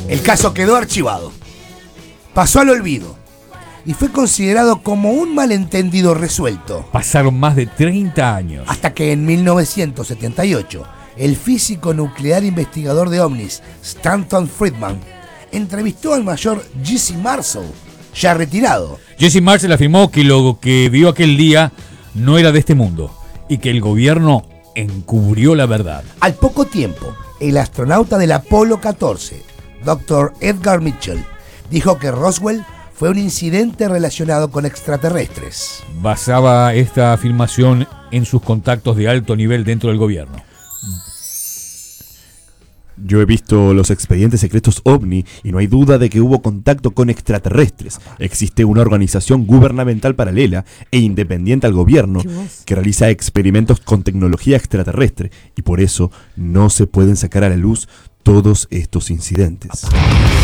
El caso quedó archivado, pasó al olvido y fue considerado como un malentendido resuelto. Pasaron más de 30 años. Hasta que en 1978, el físico nuclear investigador de ovnis, Stanton Friedman, entrevistó al mayor Jesse Marcel, ya retirado. Jesse Marcel afirmó que lo que vio aquel día no era de este mundo y que el gobierno encubrió la verdad. Al poco tiempo, el astronauta del Apolo 14, Dr. Edgar Mitchell, dijo que Roswell fue un incidente relacionado con extraterrestres. Basaba esta afirmación en sus contactos de alto nivel dentro del gobierno. Yo he visto los expedientes secretos OVNI y no hay duda de que hubo contacto con extraterrestres. Existe una organización gubernamental paralela e independiente al gobierno que realiza experimentos con tecnología extraterrestre y por eso no se pueden sacar a la luz todos estos incidentes.